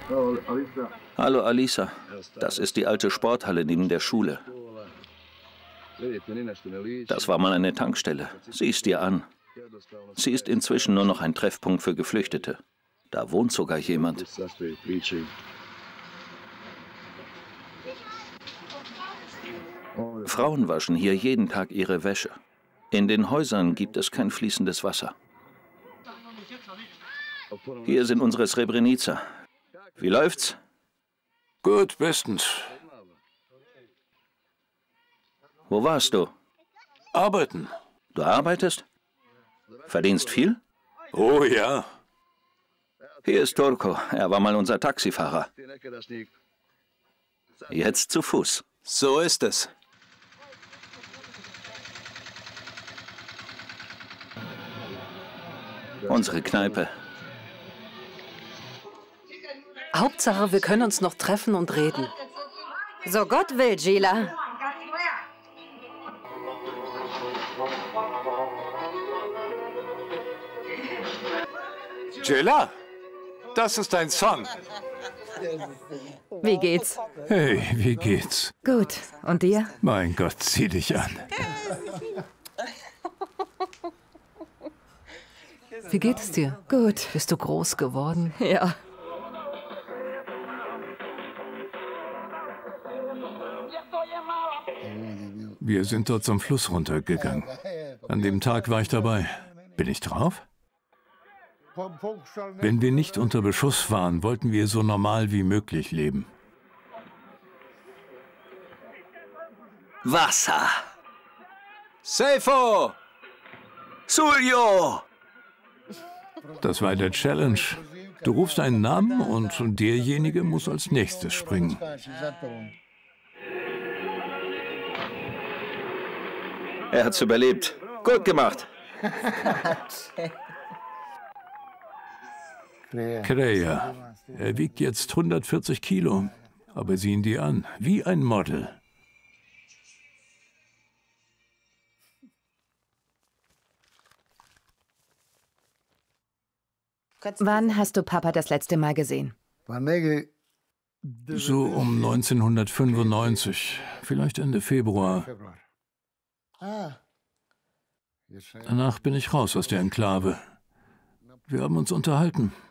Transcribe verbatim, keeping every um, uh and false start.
Hallo Alisa, das ist die alte Sporthalle neben der Schule. Das war mal eine Tankstelle. Sieh es dir an. Sie ist inzwischen nur noch ein Treffpunkt für Geflüchtete. Da wohnt sogar jemand. Frauen waschen hier jeden Tag ihre Wäsche. In den Häusern gibt es kein fließendes Wasser. Hier sind unsere Srebrenica. Wie läuft's? Gut, bestens. Wo warst du? Arbeiten. Du arbeitest? Verdienst viel? Oh ja. Hier ist Turko. Er war mal unser Taxifahrer. Jetzt zu Fuß. So ist es. Unsere Kneipe. Hauptsache, wir können uns noch treffen und reden. So Gott will, Gila. Gila, das ist ein Song. Wie geht's? Hey, wie geht's? Gut. Und dir? Mein Gott, zieh dich an. Wie geht es dir? Gut. Bist du groß geworden? Ja. Wir sind dort zum Fluss runtergegangen. An dem Tag war ich dabei. Bin ich drauf? Wenn wir nicht unter Beschuss waren, wollten wir so normal wie möglich leben. Wasser. Seifo! Suljo! Das war der Challenge. Du rufst einen Namen und derjenige muss als nächstes springen. Er hat's überlebt. Gut gemacht. Kreia. Er wiegt jetzt hundertvierzig Kilo. Aber sieh ihn dir an. Wie ein Model. Wann hast du Papa das letzte Mal gesehen? So um neunzehnhundertfünfundneunzig. Vielleicht Ende Februar. Danach bin ich raus aus der Enklave. Wir haben uns unterhalten.